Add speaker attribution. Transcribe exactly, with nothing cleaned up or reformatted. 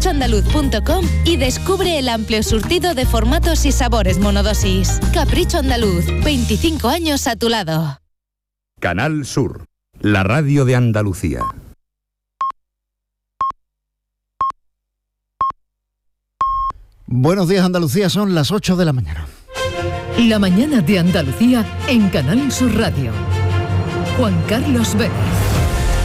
Speaker 1: capricho andaluz punto com y descubre el amplio surtido de formatos y sabores monodosis. Capricho Andaluz, veinticinco años a tu lado.
Speaker 2: Canal Sur, la radio de Andalucía.
Speaker 3: Buenos días, Andalucía, son las ocho de la mañana.
Speaker 4: La mañana de Andalucía en Canal Sur Radio. Juan Carlos Vélez.